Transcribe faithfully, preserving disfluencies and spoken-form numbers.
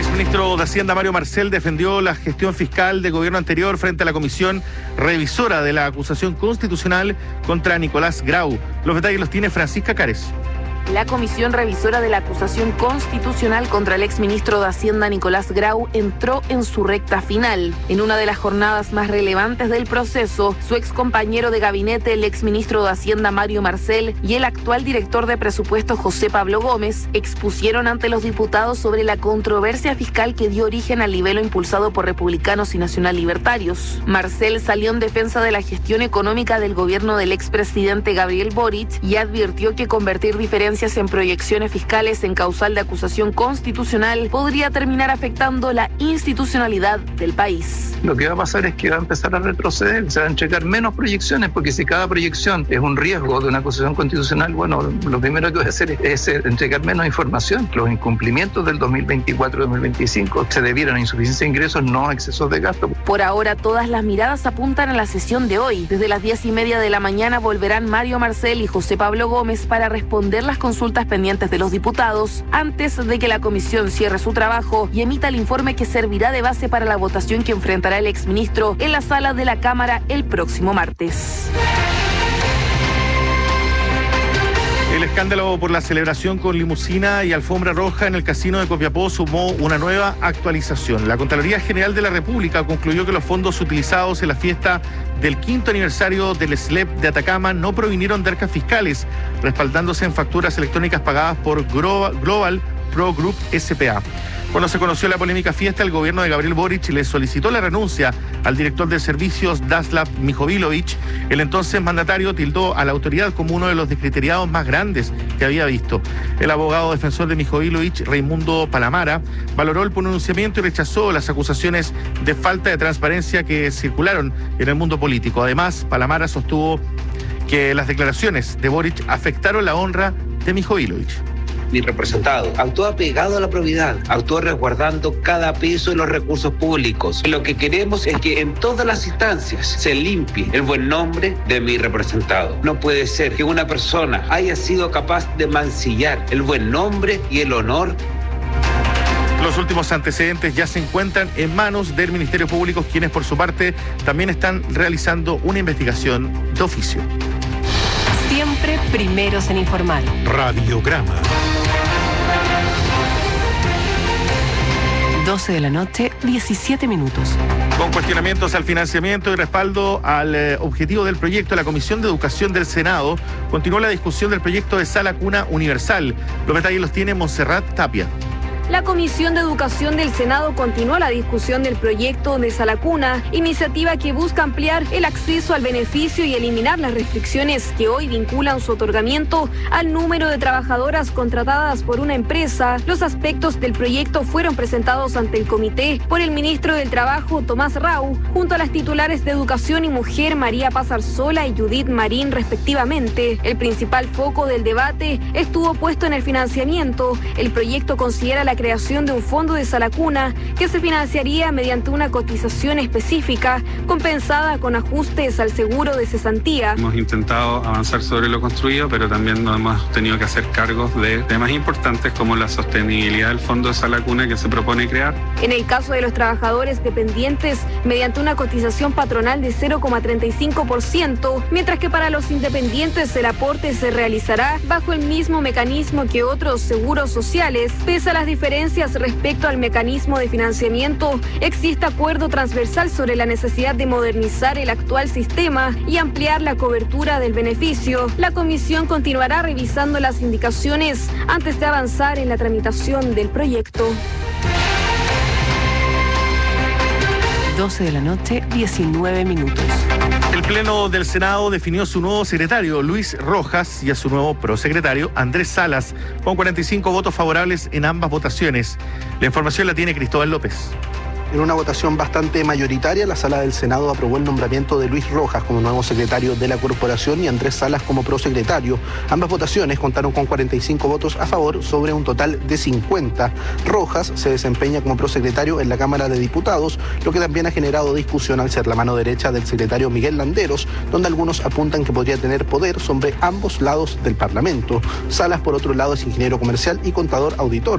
exministro de Hacienda, Mario Marcel, defendió la gestión fiscal del gobierno anterior frente a la comisión revisora de la acusación constitucional contra Nicolás Grau. Los detalles los tiene Francisca Cárez. La comisión revisora de la acusación constitucional contra el exministro de Hacienda Nicolás Grau entró en su recta final. En una de las jornadas más relevantes del proceso, su excompañero de gabinete, el exministro de Hacienda Mario Marcel, y el actual director de presupuesto José Pablo Gómez expusieron ante los diputados sobre la controversia fiscal que dio origen al libelo impulsado por republicanos y nacional libertarios. Marcel salió en defensa de la gestión económica del gobierno del expresidente Gabriel Boric y advirtió que convertir diferencias en proyecciones fiscales en causal de acusación constitucional podría terminar afectando la institucionalidad del país. Lo que va a pasar es que va a empezar a retroceder, se van a entregar menos proyecciones, porque si cada proyección es un riesgo de una acusación constitucional, bueno, lo primero que va a hacer es, es entregar menos información. Los incumplimientos del dos mil veinticuatro y dos mil veinticinco se debieron a insuficiencia de ingresos, no a excesos de gasto. Por ahora, todas las miradas apuntan a la sesión de hoy. Desde las diez y media de la mañana volverán Mario Marcel y José Pablo Gómez para responder las consultas pendientes de los diputados antes de que la comisión cierre su trabajo y emita el informe que servirá de base para la votación que enfrentará el exministro en la sala de la Cámara el próximo martes. El escándalo por la celebración con limusina y alfombra roja en el casino de Copiapó sumó una nueva actualización. La Contraloría General de la República concluyó que los fondos utilizados en la fiesta del quinto aniversario del S L E P de Atacama no provinieron de arcas fiscales, respaldándose en facturas electrónicas pagadas por Global Pro Group S P A. Cuando se conoció la polémica fiesta, el gobierno de Gabriel Boric le solicitó la renuncia al director de servicios Daslav Mijovilovich. El entonces mandatario tildó a la autoridad como uno de los descriteriados más grandes que había visto. El abogado defensor de Mijovilovich, Raimundo Palamara, valoró el pronunciamiento y rechazó las acusaciones de falta de transparencia que circularon en el mundo político. Además, Palamara sostuvo que las declaraciones de Boric afectaron la honra de Mijovilovich. Mi representado actuó apegado a la probidad, actuó resguardando cada peso de los recursos públicos. Lo que queremos es que en todas las instancias se limpie el buen nombre de mi representado. No puede ser que una persona haya sido capaz de mancillar el buen nombre y el honor. Los últimos antecedentes ya se encuentran en manos del Ministerio Público, quienes por su parte también están realizando una investigación de oficio. Siempre primeros en informar. Radiograma. doce de la noche, diecisiete minutos. Con cuestionamientos al financiamiento y respaldo al eh, objetivo del proyecto, la Comisión de Educación del Senado continuó la discusión del proyecto de Sala Cuna Universal. Los detalles los tiene Montserrat Tapia. La Comisión de Educación del Senado continuó la discusión del proyecto de Sala Cuna, iniciativa que busca ampliar el acceso al beneficio y eliminar las restricciones que hoy vinculan su otorgamiento al número de trabajadoras contratadas por una empresa. Los aspectos del proyecto fueron presentados ante el comité por el ministro del Trabajo, Tomás Rau, junto a las titulares de Educación y Mujer, María Paz Arzola y Judith Marín, respectivamente. El principal foco del debate estuvo puesto en el financiamiento. El proyecto considera la creación de un fondo de Sala Cuna que se financiaría mediante una cotización específica compensada con ajustes al seguro de cesantía. Hemos intentado avanzar sobre lo construido, pero también nos hemos tenido que hacer cargos de temas importantes como la sostenibilidad del fondo de Sala Cuna que se propone crear. En el caso de los trabajadores dependientes, mediante una cotización patronal de cero coma treinta y cinco por ciento, mientras que para los independientes el aporte se realizará bajo el mismo mecanismo que otros seguros sociales. Pese a las diferencias respecto al mecanismo de financiamiento, existe acuerdo transversal sobre la necesidad de modernizar el actual sistema y ampliar la cobertura del beneficio. La comisión continuará revisando las indicaciones antes de avanzar en la tramitación del proyecto. doce de la noche, diecinueve minutos. El Pleno del Senado definió su nuevo secretario, Luis Rojas, y a su nuevo prosecretario, Andrés Salas, con cuarenta y cinco votos favorables en ambas votaciones. La información la tiene Cristóbal López. En una votación bastante mayoritaria, la Sala del Senado aprobó el nombramiento de Luis Rojas como nuevo secretario de la corporación y Andrés Salas como prosecretario. Ambas votaciones contaron con cuarenta y cinco votos a favor sobre un total de cincuenta. Rojas se desempeña como prosecretario en la Cámara de Diputados, lo que también ha generado discusión al ser la mano derecha del secretario Miguel Landeros, donde algunos apuntan que podría tener poder sobre ambos lados del Parlamento. Salas, por otro lado, es ingeniero comercial y contador auditor.